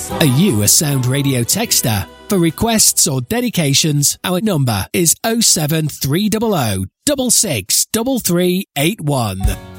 Are you a Sound Radio texter? For requests or dedications, our number is 07300 663381.